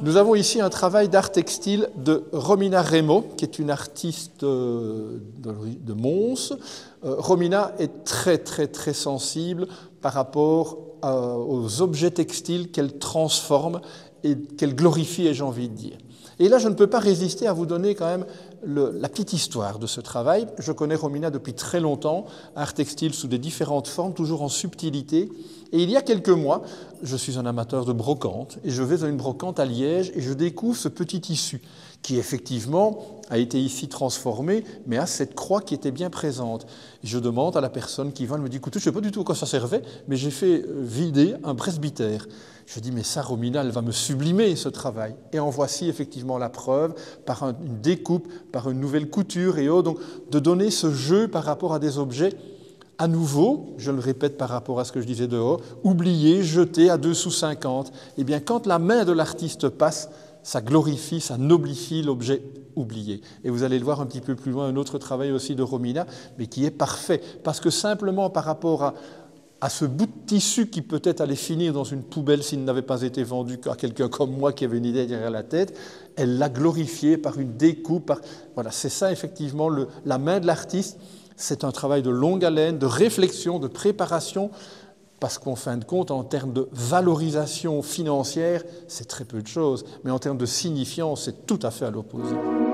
Nous avons ici un travail d'art textile de Romina Remo, qui est une artiste de Mons. Romina est très sensible par rapport aux objets textiles qu'elle transforme et qu'elle glorifie, ai-je envie de dire. Et là, je ne peux pas résister à vous donner quand même la petite histoire de ce travail. Je connais Romina depuis très longtemps, art textile sous des différentes formes, toujours en subtilité. Et il y a quelques mois, je suis un amateur de brocante et je vais à une brocante à Liège et je découvre ce petit tissu qui effectivement a été ici transformé, mais a cette croix qui était bien présente. Et je demande à la personne qui vend, elle me dit « Écoutez, je ne sais pas du tout à quoi ça servait, mais j'ai fait vider un presbytère. » Je dis « Mais ça, Romina, elle va me sublimer ce travail. » Et en voici effectivement la preuve, par une découpe, par une nouvelle couture et autres, donc de donner ce jeu par rapport à des objets à nouveau, je le répète par rapport à ce que je disais dehors, oubliés, jetés à 2,50 sous. Eh bien, quand la main de l'artiste passe, ça glorifie, ça noblifie l'objet oublié. Et vous allez le voir un petit peu plus loin, un autre travail aussi de Romina, mais qui est parfait. Parce que simplement par rapport à ce bout de tissu qui peut-être allait finir dans une poubelle s'il n'avait pas été vendu à quelqu'un comme moi qui avait une idée derrière la tête, elle l'a glorifié par une découpe. Voilà, c'est ça effectivement la main de l'artiste. C'est un travail de longue haleine, de réflexion, de préparation, parce qu'en fin de compte, en termes de valorisation financière, c'est très peu de choses, mais en termes de signifiance, c'est tout à fait à l'opposé.